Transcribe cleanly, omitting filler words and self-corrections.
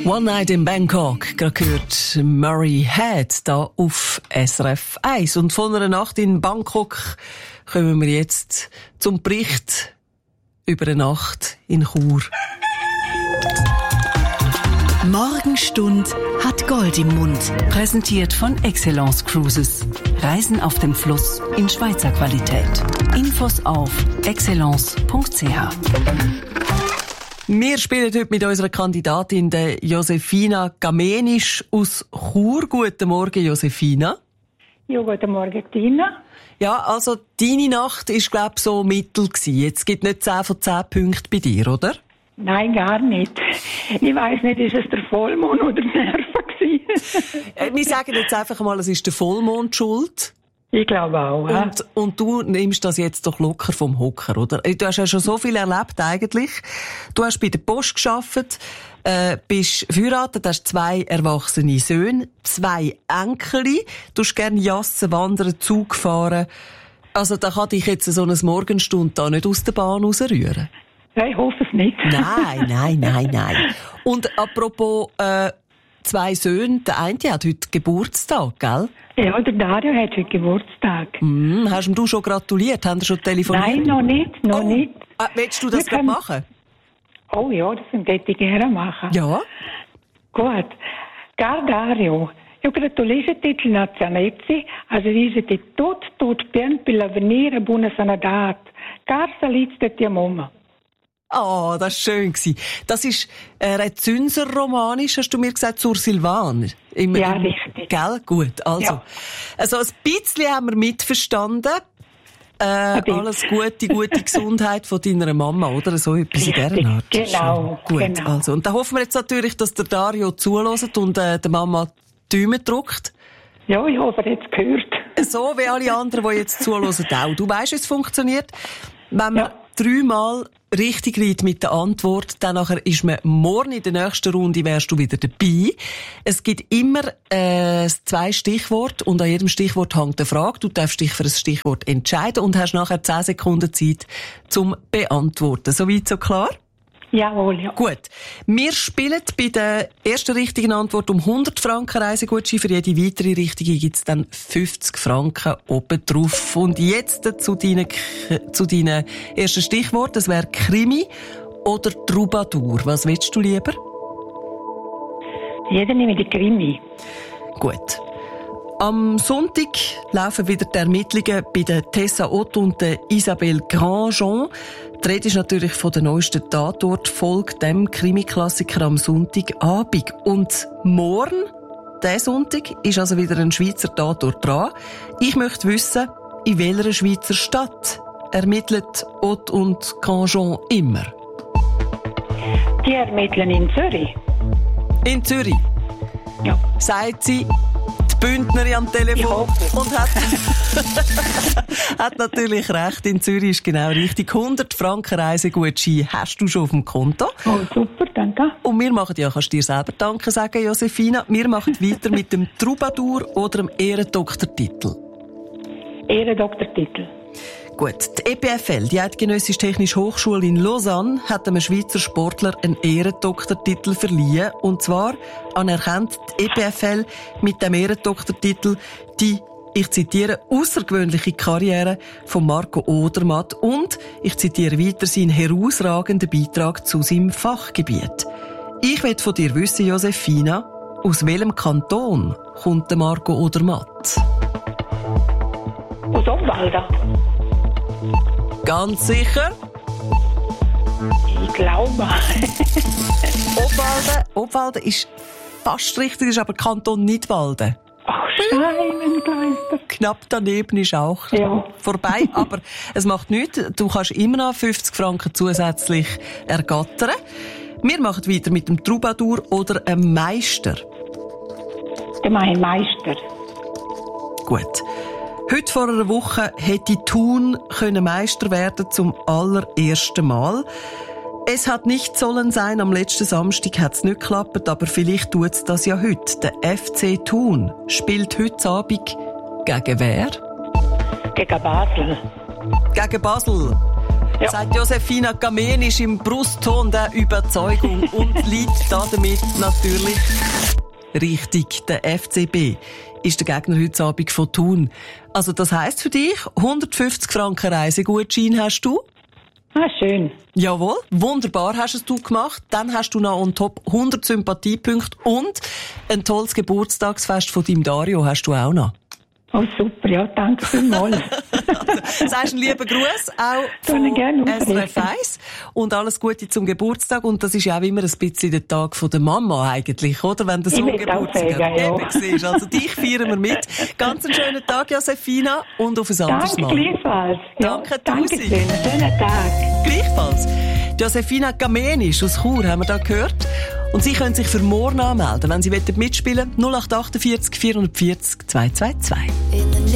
One Night in Bangkok, gerade gehört Murray Head da auf SRF 1. Und von einer Nacht in Bangkok kommen wir jetzt zum Bericht über eine Nacht in Chur. Morgenstund hat Gold im Mund. Präsentiert von Excellence Cruises. Reisen auf dem Fluss in Schweizer Qualität. Infos auf excellence.ch. Wir spielen heute mit unserer Kandidatin, der Josefina Gamenisch aus Chur. Guten Morgen, Josefina. Ja, guten Morgen, Tina. Ja, also deine Nacht war, glaube ich, so mittel gewesen. Jetzt gibt es nicht 10 von 10 Punkten bei dir, oder? Nein, gar nicht. Ich weiss nicht, ist es der Vollmond oder die Nerven gewesen? Wir sagen jetzt einfach mal, es ist der Vollmond schuld. Ich glaube auch. Ja. Und du nimmst das jetzt doch locker vom Hocker, oder? Du hast ja schon so viel erlebt eigentlich. Du hast bei der Post gearbeitet, bist verheiratet, hast 2 erwachsene Söhne, 2 Enkel, du hast gerne Jassen, wandern, Zug fahren. Also da kann dich jetzt so eine Morgenstunde da nicht aus der Bahn rausrühren. Ja, ich hoffe es nicht. Nein. Und apropos 2 Söhne, der eine hat heute Geburtstag, gell? Ja, der Dario hat heute Geburtstag. Hast du schon gratuliert? Haben Sie schon telefoniert? Nein, noch nicht. Willst du das gerade machen? Oh ja, das würde ich gerne machen. Ja. Gut. Caro Dario, io gratulisco-ti il nazionale, also dice-ti tutto bene per l'avvenire, buona sanità. Caro salizte ti mamma. Oh, das war schön. Das ist Rezünser-romanisch, hast du mir gesagt, zur Silvan. Ja, richtig. Gell? Gut. Also ein bisschen haben wir mitverstanden. Alles gute Gesundheit von deiner Mama, oder? So etwas in dieser Art. Genau. Gut, genau. Also. Und da hoffen wir jetzt natürlich, dass der Dario zuhört und der Mama die Daumen drückt. Ja, ich hoffe, er hat es gehört. So wie alle anderen, die jetzt zuhören, auch. Du weißt, wie es funktioniert. Wenn man 3-mal richtig liegt mit der Antwort, dann nachher ist man morgen in der nächsten Runde wärst du wieder dabei. Es gibt immer 2 Stichworte und an jedem Stichwort hängt eine Frage. Du darfst dich für ein Stichwort entscheiden und hast nachher 10 Sekunden Zeit zum Beantworten. Soweit so klar? Jawohl, ja. Gut. Wir spielen bei der ersten richtigen Antwort um 100 Franken Reisegutschein. Für jede weitere richtige gibt es dann 50 Franken obendrauf. Und jetzt zu deinen ersten Stichworten. Das wäre Krimi oder Troubadour. Was willst du lieber? Jeder nehme die Krimi. Gut. Am Sonntag laufen wieder die Ermittlungen bei der Tessa Otto und der Isabelle Grandjean. Die Rede ist natürlich von der neuesten Tatort-Folge, dem Krimi-Klassiker am Sonntagabend. Und morgen, diesen Sonntag, ist also wieder ein Schweizer Tatort dran. Ich möchte wissen, in welcher Schweizer Stadt ermittelt Otto und Grandjean immer? Die ermitteln in Zürich. In Zürich? Ja. Sagt sie, Bündnerin am Telefon und hat natürlich recht. In Zürich ist genau richtig. 100 Franken Reisegutschein hast du schon auf dem Konto. Oh, super, danke. Und wir machen, ja, kannst du dir selber Danke sagen, Josefina. Wir machen weiter mit dem Troubadour oder dem Ehrendoktortitel. Ehrendoktortitel. Gut, die EPFL, die Eidgenössische Technische Hochschule in Lausanne, hat einem Schweizer Sportler einen Ehrendoktortitel verliehen. Und zwar anerkennt die EPFL mit dem Ehrendoktortitel die, ich zitiere, außergewöhnliche Karriere von Marco Odermatt und, ich zitiere weiter, seinen herausragenden Beitrag zu seinem Fachgebiet. Ich will von dir wissen, Josefina, aus welchem Kanton kommt der Marco Odermatt? Aus Obwalden. Ganz sicher? Ich glaube. Obwalden ist fast richtig, ist aber Kanton Nidwalden. Ach, Scheibenkleister. Knapp daneben ist auch vorbei, aber es macht nichts. Du kannst immer noch 50 Franken zusätzlich ergattern. Wir machen weiter mit dem Troubadour oder einem Meister. Der Meister. Gut. Heute vor einer Woche hätte Thun Meister werden zum allerersten Mal. Es hat nicht sollen sein, am letzten Samstag hat es nicht geklappt, aber vielleicht tut es das ja heute. Der FC Thun spielt heute Abend gegen wer? Gegen Basel. Gegen Basel. Ja. Sagt Josefina Gamenisch im Brustton der Überzeugung und liegt damit natürlich richtig. Der FCB ist der Gegner heute Abend von Thun. Also das heisst für dich, 150 Franken Reisegutschein hast du? Ah, schön. Jawohl, wunderbar hast es du gemacht. Dann hast du noch on top 100 Sympathiepunkte und ein tolles Geburtstagsfest von deinem Dario hast du auch noch. Oh, super, ja, danke vielmals. Sagst einen lieben Gruß auch von SRF 1 und alles Gute zum Geburtstag. Und das ist ja auch immer ein bisschen der Tag von der Mama eigentlich, oder? Wenn der Sohn Geburtstag hat. Ja. Also dich feiern wir mit. Ganz einen schönen Tag, Josefina, und auf ein anderes Mal. Danke gleichfalls. Danke, danke schön. Schönen Tag. Gleichfalls. Josefina Gamenisch aus Chur haben wir da gehört. Und Sie können sich für morgen anmelden, wenn Sie mitspielen wollen. 0848 440 222.